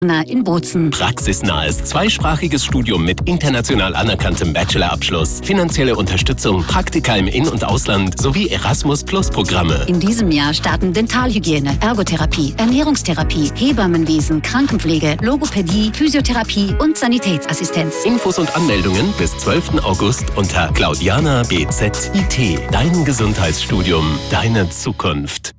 in Bozen. Praxisnahes zweisprachiges Studium mit international anerkanntem Bachelorabschluss, finanzielle Unterstützung, Praktika im In- und Ausland sowie Erasmus-Plus-Programme. In diesem Jahr starten Dentalhygiene, Ergotherapie, Ernährungstherapie, Hebammenwesen, Krankenpflege, Logopädie, Physiotherapie und Sanitätsassistenz. Infos und Anmeldungen bis 12. August unter Claudiana BZIT. Dein Gesundheitsstudium, deine Zukunft.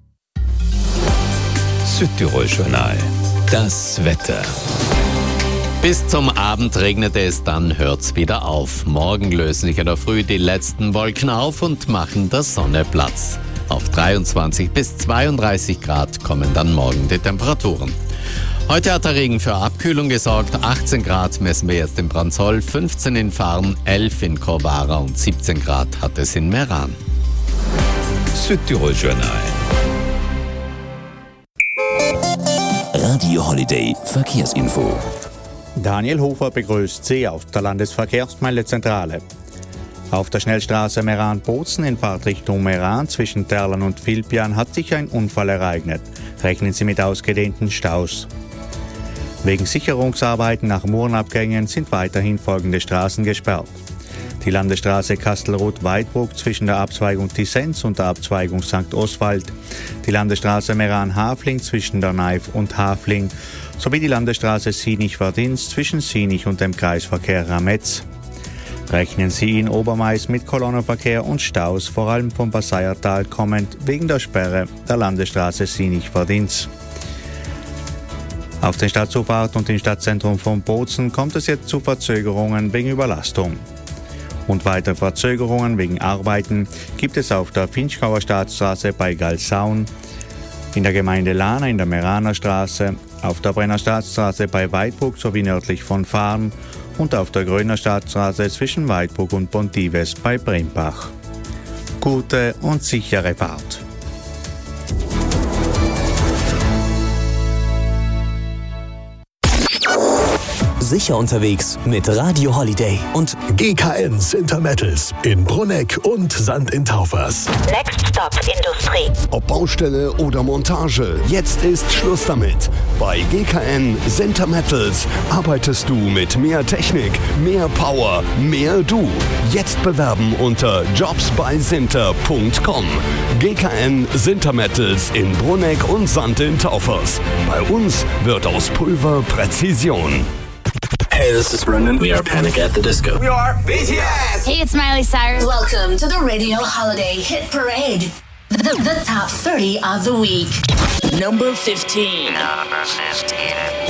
Südtirol-Journal. Das Wetter. Bis zum Abend regnete es, dann hört's wieder auf. Morgen lösen sich in der Früh die letzten Wolken auf und machen der Sonne Platz. Auf 23 bis 32 Grad kommen dann morgen die Temperaturen. Heute hat der Regen für Abkühlung gesorgt. 18 Grad messen wir jetzt in Branzoll, 15 in Farn, 11 in Corvara und 17 Grad hat es in Meran. Südtirol-Journal. Radio Holiday Verkehrsinfo. Daniel Hofer begrüßt Sie auf der Landesverkehrsmeldezentrale. Auf der Schnellstraße Meran-Bozen in Fahrtrichtung Meran zwischen Terlan und Vilpian hat sich ein Unfall ereignet. Rechnen Sie mit ausgedehnten Staus. Wegen Sicherungsarbeiten nach Murenabgängen sind weiterhin folgende Straßen gesperrt. Die Landesstraße Kastelruth-Weidbruck zwischen der Abzweigung Tissenz und der Abzweigung St. Oswald, die Landesstraße Meran-Hafling zwischen der Neif und Hafling sowie die Landesstraße Sinich-Verdins zwischen Sinich und dem Kreisverkehr Rametz. Rechnen Sie in Obermais mit Kolonnenverkehr und Staus, vor allem vom Passeiertal kommend, wegen der Sperre der Landesstraße Sinich-Verdins. Auf den Stadtzufahrten und im Stadtzentrum von Bozen kommt es jetzt zu Verzögerungen wegen Überlastung. Und weitere Verzögerungen wegen Arbeiten gibt es auf der Finchgauer Staatsstraße bei Galsaun, in der Gemeinde Lahna in der Meraner Straße, auf der Brenner Staatsstraße bei Weidbruck sowie nördlich von Farn und auf der Gröner Staatsstraße zwischen Weidbruck und Pontives bei Brembach. Gute und sichere Fahrt. Sicher unterwegs mit Radio Holiday und GKN Sintermettels in Brunegg und St. in Taufers. Next Stop Industrie. Ob Baustelle oder Montage, jetzt ist Schluss damit. Bei GKN Sintermettels arbeitest du mit mehr Technik, mehr Power, mehr du. Jetzt bewerben unter jobsbysinter.com. GKN Sintermettels in Brunegg und St. in Taufers. Bei uns wird aus Pulver Präzision. Hey, this is Brendan. We are Panic at the Disco. We are BTS. Hey, it's Miley Cyrus. Welcome to the Radio Holiday Hit Parade. The top 30 of the week. Number 15.